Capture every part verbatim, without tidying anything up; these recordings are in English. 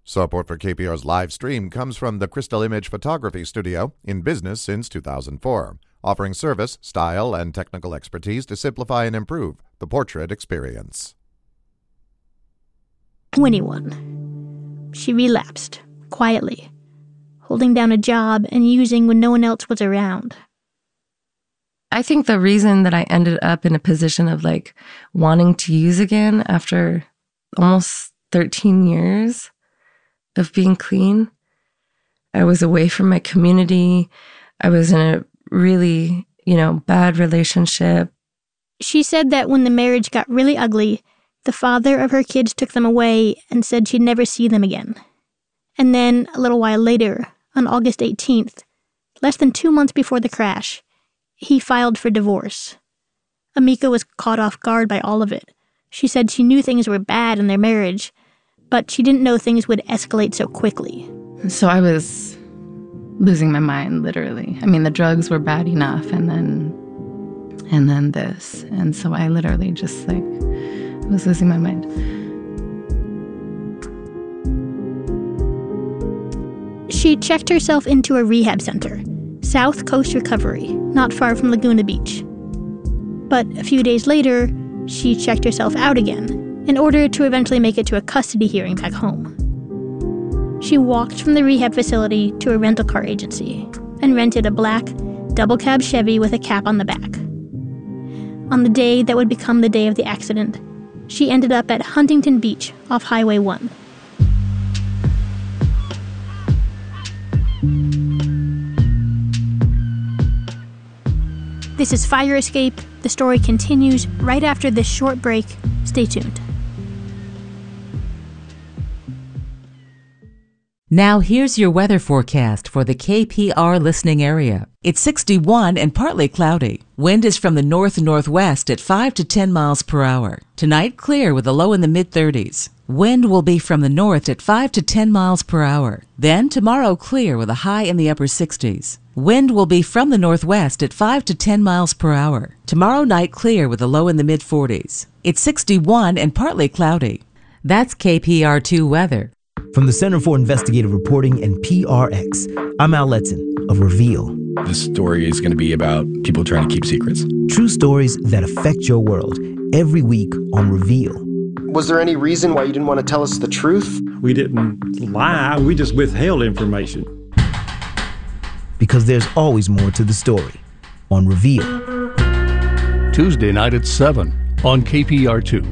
Support for K P R's live stream comes from the Crystal Image Photography Studio, in business since two thousand four, offering service, style, and technical expertise to simplify and improve the portrait experience. twenty-one. She relapsed, quietly, holding down a job and using when no one else was around. I think the reason that I ended up in a position of like wanting to use again after almost thirteen years of being clean, I was away from my community. I was in a really, you know, bad relationship. She said that when the marriage got really ugly, the father of her kids took them away and said she'd never see them again. And then, a little while later, on August eighteenth, less than two months before the crash, he filed for divorce. Amika was caught off guard by all of it. She said she knew things were bad in their marriage, but she didn't know things would escalate so quickly. So I was losing my mind, literally. I mean, the drugs were bad enough, and then, and then this. And so I literally just, like, was losing my mind. She checked herself into a rehab center, South Coast Recovery, not far from Laguna Beach. But a few days later, she checked herself out again, in order to eventually make it to a custody hearing back home. She walked from the rehab facility to a rental car agency and rented a black, double-cab Chevy with a cap on the back. On the day that would become the day of the accident, she ended up at Huntington Beach off Highway one. This is Fire Escape. The story continues right after this short break. Stay tuned. Now here's your weather forecast for the K P R listening area. It's sixty-one and partly cloudy. Wind is from the north-northwest at five to ten miles per hour. Tonight, clear with a low in the mid-thirties. Wind will be from the north at five to ten miles per hour. Then tomorrow, clear with a high in the upper sixties. Wind will be from the northwest at five to ten miles per hour. Tomorrow night, clear with a low in the mid-forties. It's sixty-one and partly cloudy. That's K P R two weather. From the Center for Investigative Reporting and P R X, I'm Al Letson of Reveal. This story is going to be about people trying to keep secrets. True stories that affect your world, every week on Reveal. Was there any reason why you didn't want to tell us the truth? We didn't lie, we just withheld information. Because there's always more to the story on Reveal. Tuesday night at seven on K P R two.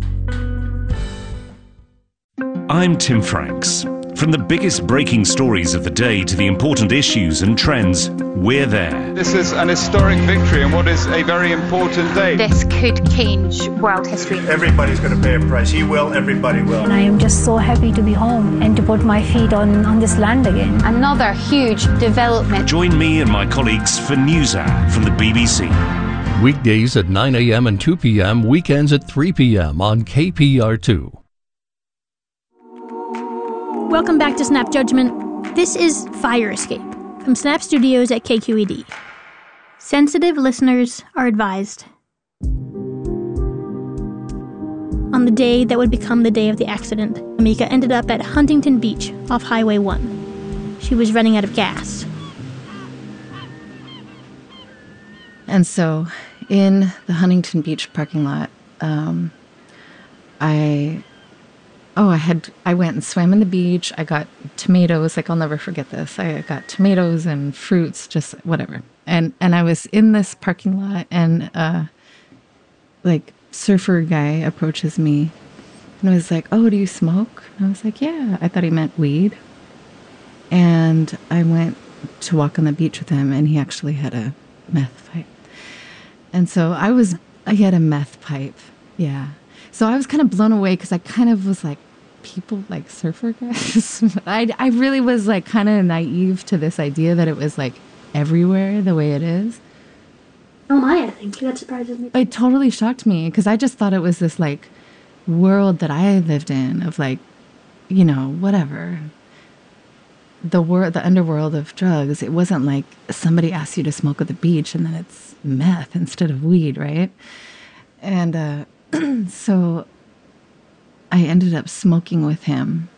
I'm Tim Franks. From the biggest breaking stories of the day to the important issues and trends, we're there. This is an historic victory and what is a very important day. This could change world history. Everybody's going to pay a price. He will, everybody will. And I am just so happy to be home and to put my feet on, on this land again. Another huge development. Join me and my colleagues for NewsHour from the B B C. Weekdays at nine a.m. and two p.m., weekends at three p.m. on K P R two. Welcome back to Snap Judgment. This is Fire Escape from Snap Studios at K Q E D. Sensitive listeners are advised. On the day that would become the day of the accident, Amika ended up at Huntington Beach off Highway one. She was running out of gas. And so in the Huntington Beach parking lot, um, I... Oh, I had, I went and swam in the beach. I got tomatoes. Like, I'll never forget this. I got tomatoes and fruits, just whatever. And, and I was in this parking lot and, uh, like, surfer guy approaches me and was like, oh, do you smoke? And I was like, yeah. I thought he meant weed. And I went to walk on the beach with him and he actually had a meth pipe. And so I was, I had a meth pipe. Yeah. So I was kind of blown away because I kind of was like, people like surfer guys? I, I really was like kind of naive to this idea that it was like everywhere the way it is. Oh my, I think that surprises me. It totally shocked me because I just thought it was this like world that I lived in of like, you know, whatever. The wor- the underworld of drugs. It wasn't like somebody asks you to smoke at the beach and then it's meth instead of weed, right? And, uh, so I ended up smoking with him